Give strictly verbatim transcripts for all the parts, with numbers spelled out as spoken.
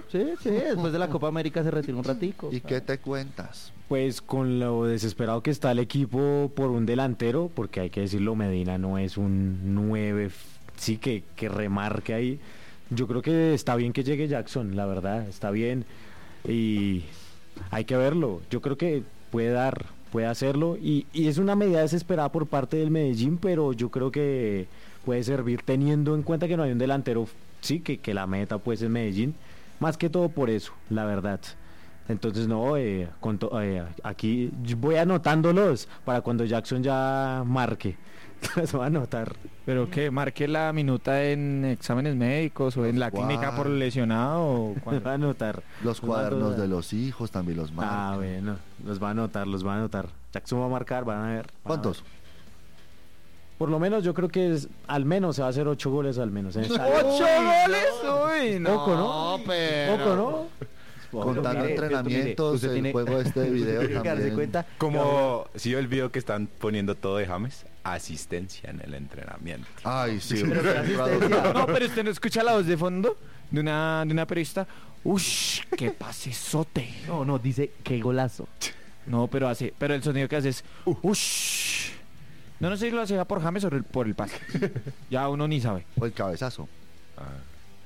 Sí, sí, después de la Copa América se retiró un ratico. ¿Y qué te cuentas? Pues con lo desesperado que está el equipo por un delantero, porque hay que decirlo, Medina no es un nueve, sí, que, que remarque ahí. Yo creo que está bien que llegue Jackson, la verdad, está bien. Y hay que verlo. Yo creo que puede dar, puede hacerlo. Y, y es una medida desesperada por parte del Medellín, pero yo creo que puede servir teniendo en cuenta que no hay un delantero, sí, que, que la meta pues es Medellín. Más que todo por eso, la verdad. Entonces no, eh, con to- eh, aquí voy anotándolos para cuando Jackson ya marque. Los voy a anotar. Pero que marque la minuta en exámenes médicos o en la Guau. clínica por lesionado. O Los cuando- voy a anotar. Los voy a cuadernos anotar. de los hijos también los marcan. Ah, bueno, los va a anotar, los va a anotar. Jackson va a marcar, van a ver. van a ¿Cuántos? ver. Por lo menos yo creo que es, al menos se va a hacer ocho goles al menos. ¿eh? ¡Ocho goles! Uy, no. Poco, ¿no? pero... Poco, ¿no? Contando Mire, entrenamientos, usted el tiene- juego este de video tiene que darse también. cuenta. Como si el video que están poniendo todo de James, asistencia en el entrenamiento. Ay, sí. Pero qué asistencia. No, pero usted no escucha la voz de fondo de una, de una periodista. ¡Ush! ¡Qué pasesote! No, no, dice qué golazo. No, pero hace, pero el sonido que hace es ¡Ush! No, no sé si lo hacía por James o el- por el pase. Ya uno ni sabe. O el cabezazo. Ah.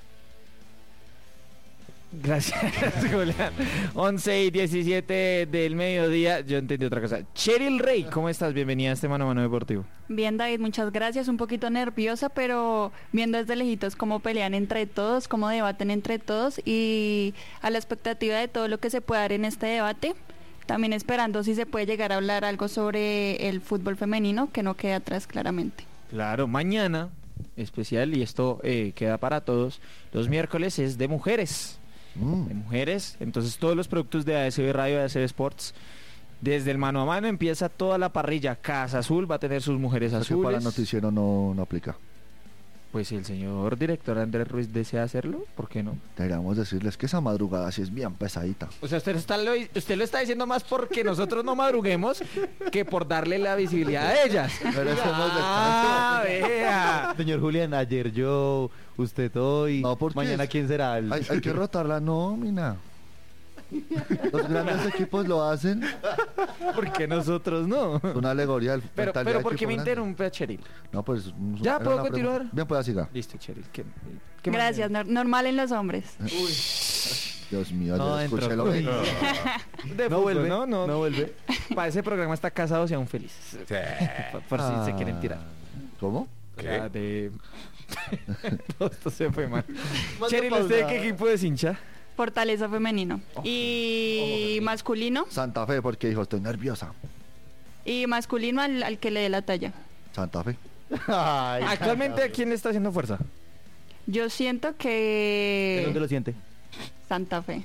Gracias, Julián. once y diecisiete del mediodía. Yo entendí otra cosa. Cheryl Rey, ¿cómo estás? Bienvenida a este Mano a Mano Deportivo. Bien, David, muchas gracias. Un poquito nerviosa, pero viendo desde lejitos cómo pelean entre todos, cómo debaten entre todos y a la expectativa de todo lo que se puede dar en este debate. También esperando si se puede llegar a hablar algo sobre el fútbol femenino, que no queda atrás claramente. Claro, mañana, especial, y esto eh, queda para todos, los miércoles es de mujeres. de Mm. mujeres, entonces todos los productos de A S B Radio, A S B Sports, desde el mano a mano empieza toda la parrilla. Casa Azul va a tener sus mujeres O sea que para azules. noticiero no, no aplica. Pues si el señor director Andrés Ruiz desea hacerlo, ¿por qué no? Deberíamos decirles que esa madrugada sí es bien pesadita. O sea, usted, está, lo, usted lo está diciendo más porque nosotros no madruguemos que por darle la visibilidad a ellas. Pero somos Ah, vea. Señor Julián, ayer yo, usted hoy, No, ¿por qué? mañana quién será el... Hay, hay que rotar la nómina. Los grandes equipos lo hacen. Porque nosotros no. Es una alegoría del Pero, mentalidad pero de ¿por qué equipo me grande. interrumpe a Cheryl? No, pues. mm, ¿Ya era puedo una continuar? pregunta. Bien, pues siga. Listo, Cheryl. ¿Qué, qué más? Gracias, nor- normal en los hombres. Dios mío, No, ya escuché entró. lo Uy. mismo. De No fútbol, vuelve, no, no, no vuelve. Para ese programa está casados y aún felices. Sí. Por, por si se Ah. quieren tirar. ¿Cómo? O sea, de... Todo esto se fue mal. Mande Cheryl, pausa. ¿usted qué equipo es hincha? Fortaleza femenino. Y masculino. Santa Fe, porque dijo, estoy nerviosa. Y masculino al, al que le dé la talla. Santa Fe. Ay, Actualmente, ¿a quién le está haciendo fuerza? Yo siento ¿En que... dónde lo siente? Santa Fe.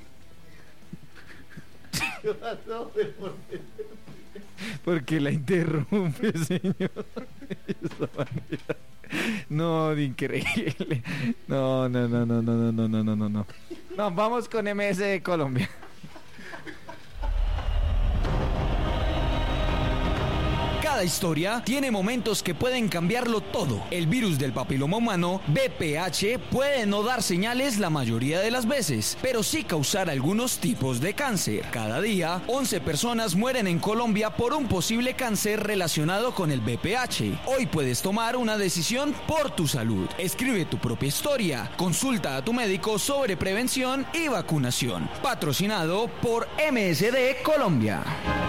Porque la interrumpe, señor. Esa manera. No, de increíble. No, no, no, no, no, no, no, no, no, no, no. No, vamos con M S de Colombia. Cada historia tiene momentos que pueden cambiarlo todo. El virus del papiloma humano, V P H, puede no dar señales la mayoría de las veces, pero sí causar algunos tipos de cáncer. Cada día, once personas mueren en Colombia por un posible cáncer relacionado con el V P H. Hoy puedes tomar una decisión por tu salud. Escribe tu propia historia. Consulta a tu médico sobre prevención y vacunación. Patrocinado por M S D Colombia.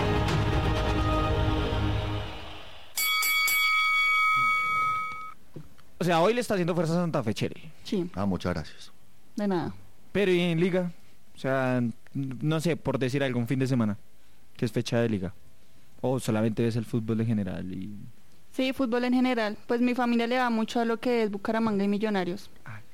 O sea, hoy le está haciendo fuerza a Santa Fe, Cheryl. Sí, Ah, muchas gracias. de nada. Pero ¿y en liga? O sea, n- no sé, por decir algún fin de semana, que es fecha de liga. O solamente ves el fútbol en general y... Sí, fútbol en general. Pues mi familia le va mucho a lo que es Bucaramanga y Millonarios.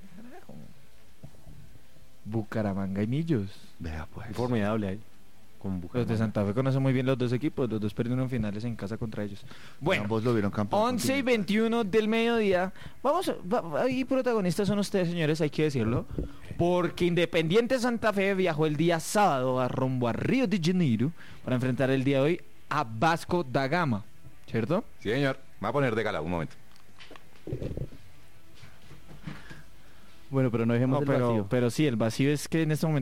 Bucaramanga y Millos. Vea, pues. Formidable ahí. Con Los de Bucaramanga. Santa Fe conocen muy bien los dos equipos, los dos perdieron finales en casa contra ellos. Bueno, Ambos lo vieron campeón. once y veintiuno del mediodía. Vamos, a- va- y protagonistas son ustedes, señores, hay que decirlo. Porque Independiente Santa Fe viajó el día sábado a rumbo a Río de Janeiro para enfrentar el día de hoy a Vasco da Gama, ¿cierto? Sí, señor. Me voy a poner de gala un momento. Bueno, pero no dejemos No, el pero, vacío. pero sí, el vacío es que en este momento